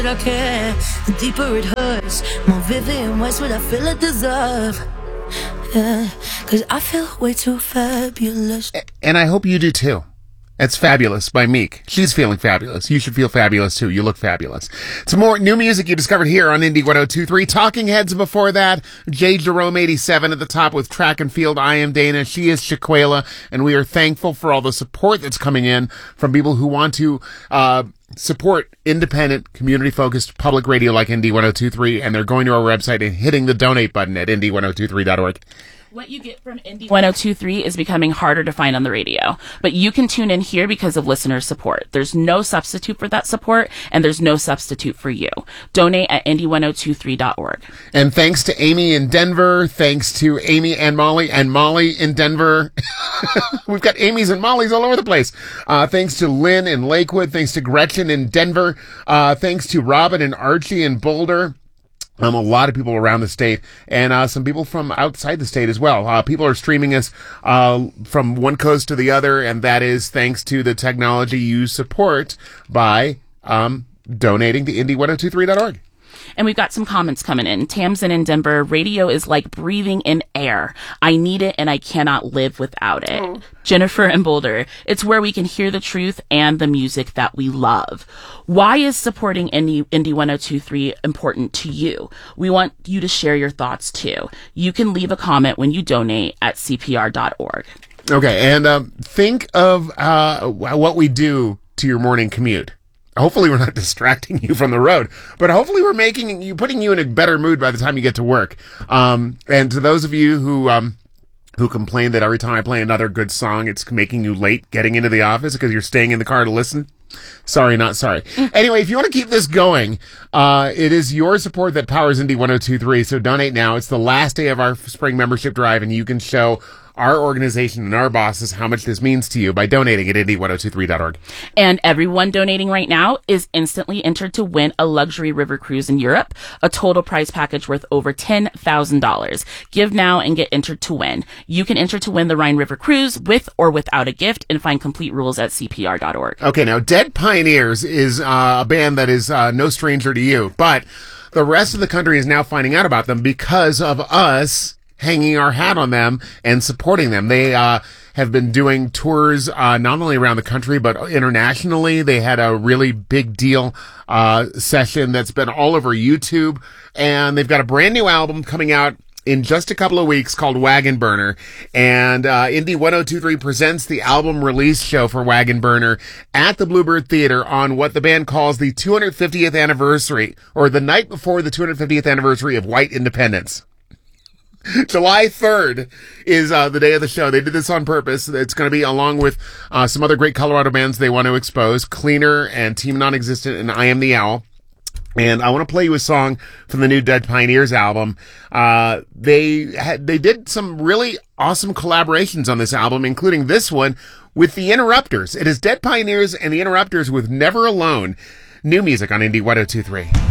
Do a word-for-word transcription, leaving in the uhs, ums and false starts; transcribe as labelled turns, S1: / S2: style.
S1: I care, the deeper it hurts, more vivid and worse what I feel I deserve. Yeah, cause I feel way too fabulous.
S2: And I hope you do too. It's Fabulous by Meek. She's feeling fabulous. You should feel fabulous too. You look fabulous. Some more new music you discovered here on Indie one oh two three. Talking Heads before that. J. Jerome eighty-seven at the top with Track and Field. I Am Dana. She is Shaquela. And we are thankful for all the support that's coming in from people who want to uh support independent, community-focused public radio like Indie one oh two three. And they're going to our website and hitting the donate button at indie one oh two three dot org.
S3: What you get from Indie one oh two three is becoming harder to find on the radio, but you can tune in here because of listener support. There's no substitute for that support, and there's no substitute for you. Donate at indie one oh two three dot org.
S2: And thanks to Amy in Denver, thanks to Amy and Molly, and Molly in Denver. We've got Amy's and Molly's all over the place. Uh, thanks to Lynn in Lakewood, thanks to Gretchen in Denver, uh, thanks to Robin and Archie in Boulder. Um, a lot of people around the state, and uh, some people from outside the state as well. Uh, people are streaming us uh, from one coast to the other, and that is thanks to the technology you support by um, donating to indie one oh two three dot org.
S3: And we've got some comments coming in. Tamsin in Denver, radio is like breathing in air. I need it and I cannot live without it. Oh. Jennifer in Boulder, it's where we can hear the truth and the music that we love. Why is supporting Indie, Indie one oh two three important to you? We want you to share your thoughts too. You can leave a comment when you donate at c p r dot org.
S2: Okay, and um, think of uh, what we do to your morning commute. Hopefully we're not distracting you from the road, but hopefully we're making you, putting you in a better mood by the time you get to work. Um, and to those of you who, um, who complain that every time I play another good song, it's making you late getting into the office because you're staying in the car to listen. Sorry, not sorry. Anyway, if you want to keep this going, uh, it is your support that powers Indie one oh two three. So donate now. It's the last day of our spring membership drive, and you can show our organization and our bosses how much this means to you by donating at indie one oh two three dot org.
S3: And everyone donating right now is instantly entered to win a luxury river cruise in Europe, a total prize package worth over ten thousand dollars. Give now and get entered to win. You can enter to win the Rhine River Cruise with or without a gift, and find complete rules at c p r dot org.
S2: Okay, now Dead Pioneers is uh, a band that is uh, no stranger to you, but the rest of the country is now finding out about them because of us hanging our hat on them and supporting them. They uh, have been doing tours uh, not only around the country, but internationally. They had a really big deal uh, session that's been all over YouTube. And they've got a brand new album coming out in just a couple of weeks called Wagon Burner. And uh, Indie one oh two three presents the album release show for Wagon Burner at the Bluebird Theater on what the band calls the two hundred fiftieth anniversary, or the night before the two hundred fiftieth anniversary of white independence. July third is uh, the day of the show. They did this on purpose. It's going to be along with uh, some other great Colorado bands they want to expose, Cleaner and Team Non-Existent and I Am the Owl. And I want to play you a song from the new Dead Pioneers album. Uh, they had, they did some really awesome collaborations on this album, including this one with the Interrupters. It is Dead Pioneers and the Interrupters with Never Alone. New music on Indie one oh two three.